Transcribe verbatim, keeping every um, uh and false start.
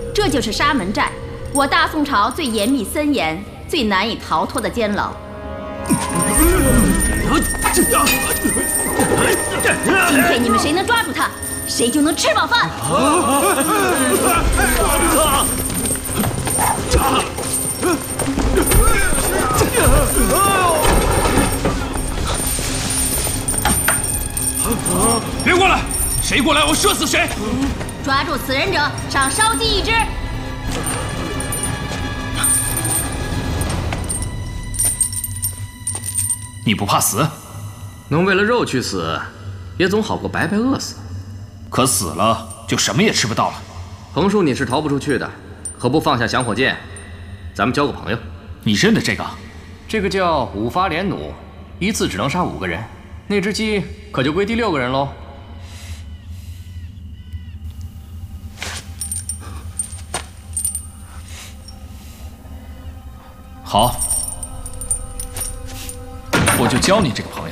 这就是沙门寨，我大宋朝最严密森严、最难以逃脱的监牢。今天你们谁能抓住他，谁就能吃饱饭。 别过来！谁过来，我射死谁！ 抓住此人者，赏烧鸡一只。 你不怕死？ 能为了肉去死，也总好过白白饿死。 可死了就什么也吃不到了。 横竖你是逃不出去的，何不放下降火箭，咱们交个朋友？ 你认得这个？ 这个叫五发连弩，一次只能杀五个人。那只鸡可就归第六个人喽。 好，我就教你这个朋友。